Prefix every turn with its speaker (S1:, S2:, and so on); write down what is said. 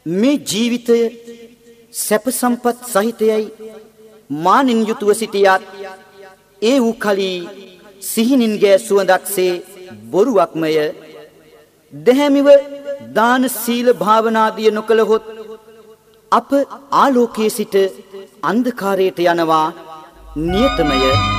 S1: මේ ජීවිතය සැප සම්පත් සහිතයයි මානින් යුතුව සිටියත් ඒ වූ කලී සිහිනින්ගේ සුවඳක්සේ බොරුවක්මය. දැහැමිව දාන සීල භාවනාදිය නොකළහොත් අප ආලෝකයේ සිට අන්ධකාරයට යනවා නියතමය.